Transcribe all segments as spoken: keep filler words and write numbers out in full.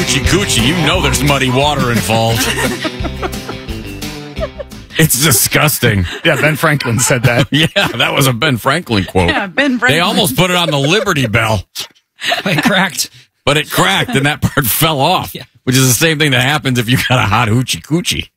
hoochie coochie, you know there's muddy water involved. It's disgusting. Yeah, Ben Franklin said that. Yeah, that was a Ben Franklin quote. Yeah, Ben Franklin. They almost put it on the Liberty Bell. It cracked. But it cracked and that part fell off, Yeah. which is the same thing that happens if you got a hot hoochie coochie.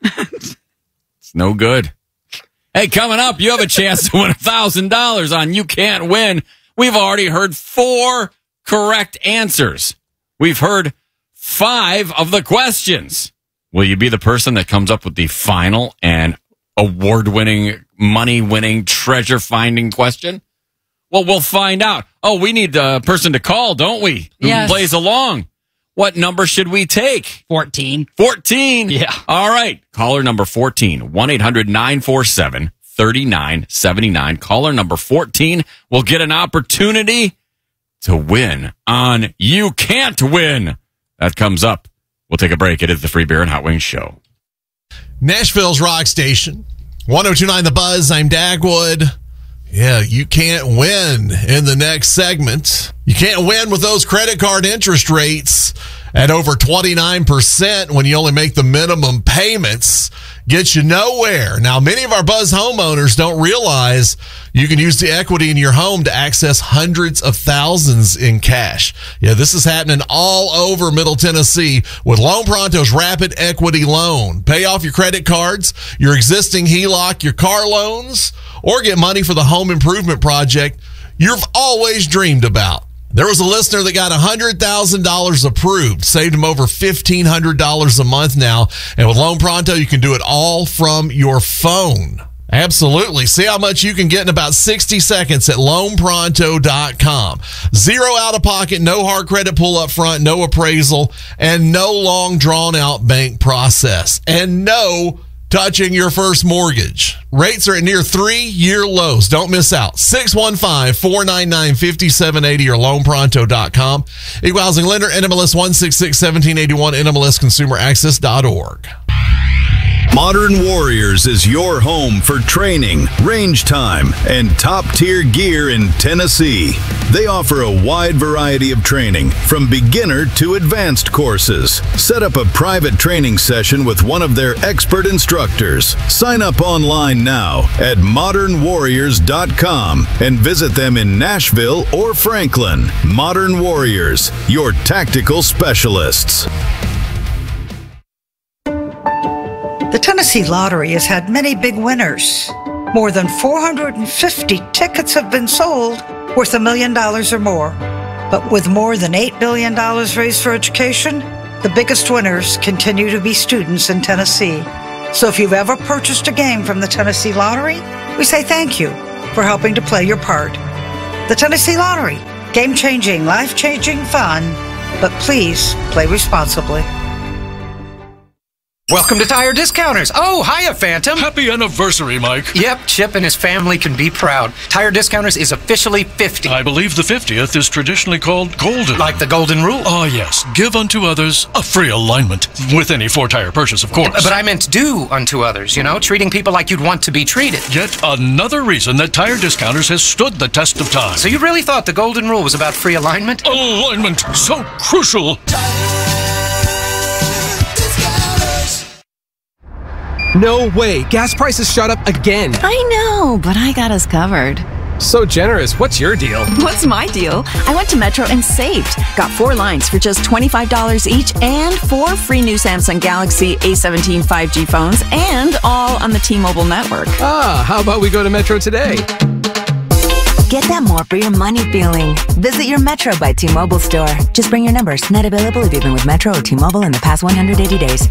It's no good. Hey, coming up, you have a chance to win one thousand dollars on You Can't Win. We've already heard four correct answers. We've heard five of the questions. Will you be the person that comes up with the final and award-winning, money-winning, treasure-finding question? Well, we'll find out. Oh, we need a person to call, don't we? Who Yes. plays along. What number should we take? fourteen. fourteen. Yeah. All right. Caller number fourteen. one eight hundred nine four seven three nine seven nine. Caller number fourteen will get an opportunity to win on You Can't Win. That comes up. We'll take a break. It is the Free Beer and Hot Wings Show. Nashville's Rock Station. one oh two point nine The Buzz. I'm Dagwood. Yeah, you can't win in the next segment. You can't win with those credit card interest rates at over twenty-nine percent when you only make the minimum payments. Gets you nowhere. Now, many of our Buzz homeowners don't realize you can use the equity in your home to access hundreds of thousands in cash. Yeah, this is happening all over Middle Tennessee with Loan Pronto's Rapid Equity Loan. Pay off your credit cards, your existing H E L O C, your car loans, or get money for the home improvement project you've always dreamed about. There was a listener that got one hundred thousand dollars approved, saved him over fifteen hundred dollars a month now. And with Loan Pronto, you can do it all from your phone. Absolutely. See how much you can get in about sixty seconds at loan pronto dot com. Zero out of pocket, no hard credit pull up front, no appraisal, and no long drawn out bank process. And no touching your first mortgage. Rates are at near three-year lows. Don't miss out. six one five, four nine nine, five seven eight zero or loan pronto dot com. Equal housing lender, N M L S one six six, one seven eight one, N M L S consumer access dot org. Modern Warriors is your home for training, range time, and top-tier gear in Tennessee. They offer a wide variety of training, from beginner to advanced courses. Set up a private training session with one of their expert instructors. Sign up online now at modern warriors dot com and visit them in Nashville or Franklin. Modern Warriors, your tactical specialists. The Tennessee Lottery has had many big winners. More than four hundred fifty tickets have been sold worth a million dollars or more. But with more than eight billion dollars raised for education, the biggest winners continue to be students in Tennessee. So if you've ever purchased a game from the Tennessee Lottery, we say thank you for helping to play your part. The Tennessee Lottery, game-changing, life-changing fun, but please play responsibly. Welcome to Tire Discounters. Oh, hiya, Phantom. Happy anniversary, Mike. Yep, Chip and his family can be proud. Tire Discounters is officially fifty. I believe the fiftieth is traditionally called golden. Like the golden rule. Ah, yes. Give unto others a free alignment. With any four-tire purchase, of course. But I meant do unto others, you know, treating people like you'd want to be treated. Yet another reason that Tire Discounters has stood the test of time. So you really thought the golden rule was about free alignment? Alignment, so crucial. No way. Gas prices shot up again. I know, but I got us covered. So generous. What's your deal? What's my deal? I went to Metro and saved. Got four lines for just twenty-five dollars each and four free new Samsung Galaxy A seventeen five G phones and all on the T-Mobile network. Ah, how about we go to Metro today? Get that more for your money feeling. Visit your Metro by T-Mobile store. Just bring your numbers. Not available if you've been with Metro or T-Mobile in the past one hundred eighty days.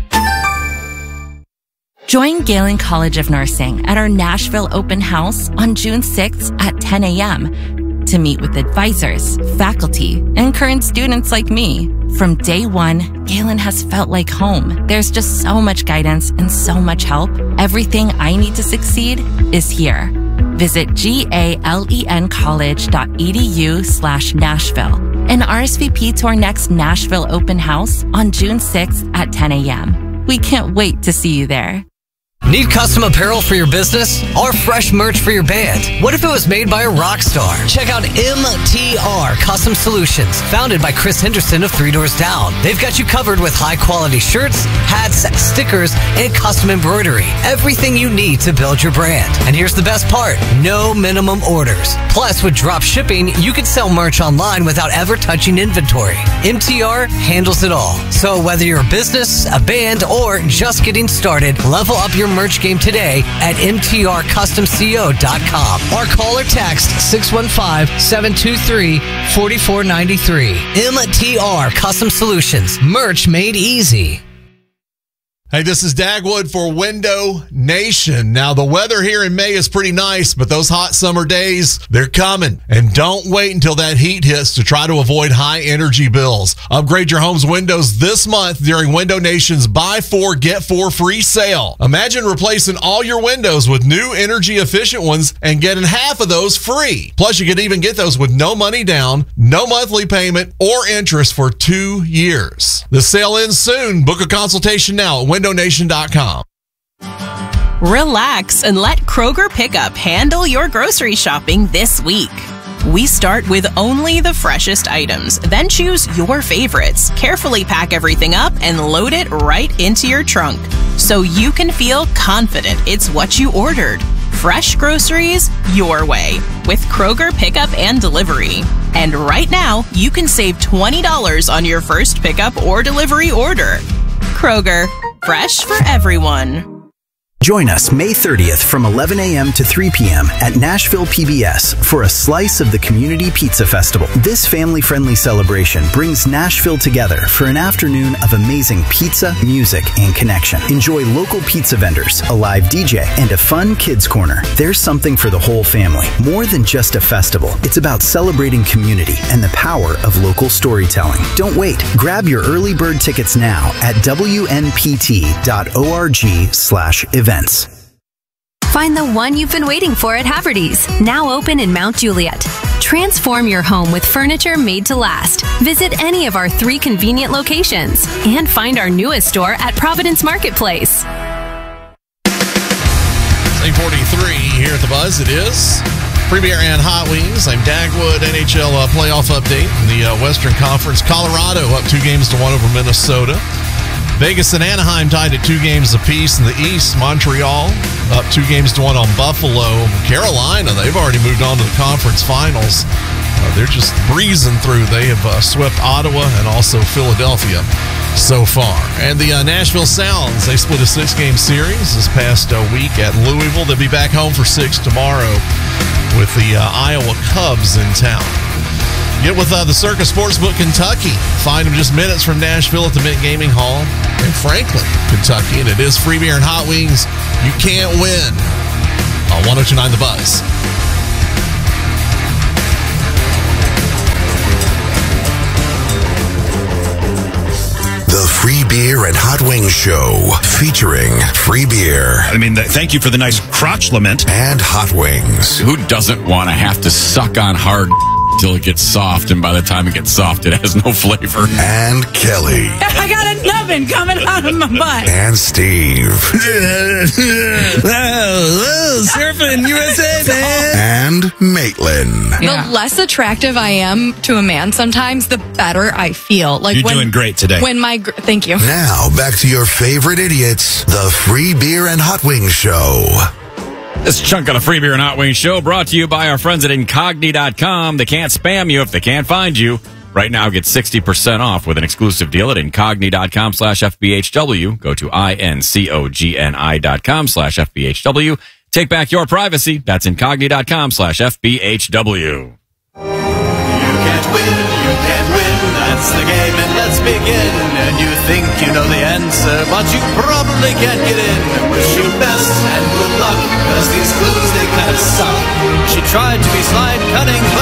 Join Galen College of Nursing at our Nashville open house on June sixth at ten a.m. to meet with advisors, faculty, and current students like me. From day one, Galen has felt like home. There's just so much guidance and so much help. Everything I need to succeed is here. Visit G-A-L-E-N college.edu slash Nashville and R S V P to our next Nashville open house on June sixth at ten a.m. We can't wait to see you there. Need custom apparel for your business or fresh merch for your band? What if it was made by a rock star? Check out M T R Custom Solutions, founded by Chris Henderson of Three Doors Down. They've got you covered with high-quality shirts, hats, stickers, and custom embroidery. Everything you need to build your brand. And here's the best part, no minimum orders. Plus, with drop shipping, you can sell merch online without ever touching inventory. M T R handles it all. So whether you're a business, a band, or just getting started, level up your merch game today at M T R custom co dot com or call or text six one five, seven two three, four four nine three. M T R Custom Solutions. Merch made easy. Hey, this is Dagwood for Window Nation. Now, the weather here in May is pretty nice, but those hot summer days, they're coming. And don't wait until that heat hits to try to avoid high energy bills. Upgrade your home's windows this month during Window Nation's Buy Four, Get Four free sale. Imagine replacing all your windows with new energy efficient ones and getting half of those free. Plus, you could even get those with no money down, no monthly payment, or interest for two years. The sale ends soon. Book a consultation now at window nation dot com. Relax and let Kroger Pickup handle your grocery shopping this week. We start with only the freshest items, then choose your favorites, carefully pack everything up, and load it right into your trunk so you can feel confident it's what you ordered. Fresh groceries your way with Kroger Pickup and Delivery. And right now, you can save twenty dollars on your first pickup or delivery order. Kroger, fresh for everyone. Join us May thirtieth from eleven a.m. to three p.m. at Nashville P B S for a slice of the Community Pizza Festival. This family-friendly celebration brings Nashville together for an afternoon of amazing pizza, music, and connection. Enjoy local pizza vendors, a live D J, and a fun kids corner. There's something for the whole family. More than just a festival, it's about celebrating community and the power of local storytelling. Don't wait. Grab your early bird tickets now at w n p t dot org slash events. Find the one you've been waiting for at Haverty's, now open in Mount Juliet. Transform your home with furniture made to last. Visit any of our three convenient locations and find our newest store at Providence Marketplace. eight forty-three here at the Buzz. It is Free Beer and Hot Wings. I'm Dagwood. N H L uh, playoff update in the uh, Western Conference. Colorado up two games to one over Minnesota. Vegas and Anaheim tied at two games apiece. In the East, Montreal up two games to one on Buffalo. Carolina, they've already moved on to the conference finals. Uh, they're just breezing through. They have uh, swept Ottawa and also Philadelphia so far. And the uh, Nashville Sounds, they split a six-game series this past uh, week at Louisville. They'll be back home for six tomorrow with the uh, Iowa Cubs in town. Get with uh, the Circus Sportsbook Kentucky. Find them just minutes from Nashville at the Mint Gaming Hall in Franklin, Kentucky. And it is Free Beer and Hot Wings. You can't win on one oh two point nine The Buzz. The Free Beer and Hot Wings Show, featuring free beer. I mean, th- thank you for the nice crotch lament. And hot wings. Who doesn't want to have to suck on hard until it gets soft, and by the time it gets soft, it has no flavor? And Kelly. I got a nubbin coming out of my butt. And Steve. Surfing U S A, man. And Maitland. The less attractive I am to a man sometimes, the better I feel. Like You're when, doing great today. When my gr- thank you. Now, back to your favorite idiots, the Free Beer and Hot Wings Show. This chunk of the Free Beer and Hot Wings Show brought to you by our friends at Incogni dot com. They can't spam you if they can't find you. Right now, get sixty percent off with an exclusive deal at Incogni dot com slash F B H W. Go to I N C O G N I dot com slash F B H W. Take back your privacy. That's Incogni dot com slash F B H W. You can't win, you can't win, that's the game, and let's begin. And you think you know the answer, but you probably can't get in. Wish you best and good luck, cause these clues, they kind of suck. She tried to be slide cutting, but